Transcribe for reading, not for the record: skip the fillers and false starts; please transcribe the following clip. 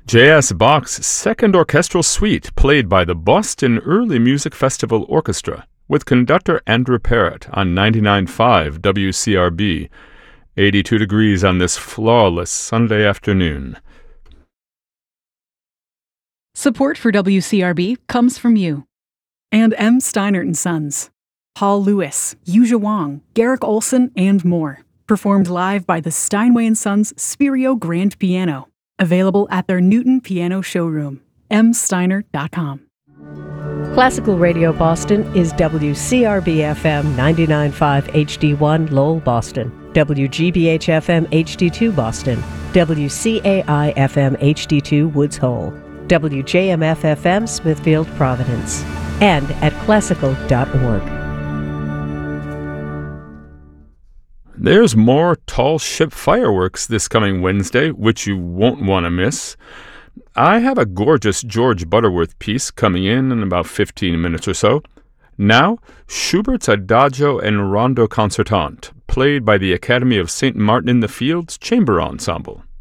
J.S. Bach's Second Orchestral Suite, played by the Boston Early Music Festival Orchestra, with conductor Andrew Parrott on 99.5 WCRB. 82 degrees on this flawless Sunday afternoon. Support for WCRB comes from you. And M. Steinert & Sons. Paul Lewis, Yuja Wong, Garrick Olson, and more. Performed live by the Steinway & Sons Spirio Grand Piano. Available at their Newton Piano Showroom. msteiner.com. Classical Radio Boston is WCRB-FM 99.5 HD1 Lowell, Boston, WGBH-FM HD2 Boston, WCAI-FM HD2 Woods Hole, WJMF-FM Smithfield, Providence, and at classical.org. There's more Tall Ship fireworks this coming Wednesday, which you won't want to miss. I have a gorgeous George Butterworth piece coming in about 15 minutes or so. Now, Schubert's Adagio and Rondo Concertante, played by the Academy of St. Martin in the Fields Chamber Ensemble.